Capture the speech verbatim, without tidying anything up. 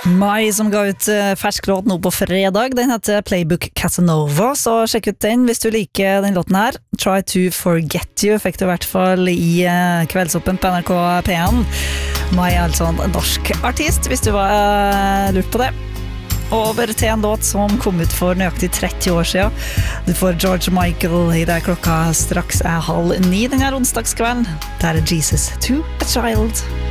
Mai som ga ut fersk låt nå på fredag, den heter Playbook Casanova, så sjekk ut den hvis du liker den låten her. Try to Forget You fikk du I hvert fall I kveldsoppen på N R K P en. Mai er altså en norsk artist, hvis du var lurt på det. Over til en låt som kom ut for nøyaktig tretti år siden. Du får George Michael I det klokka straks er halv ni denne onsdagskvelden. Der er Jesus to a Child.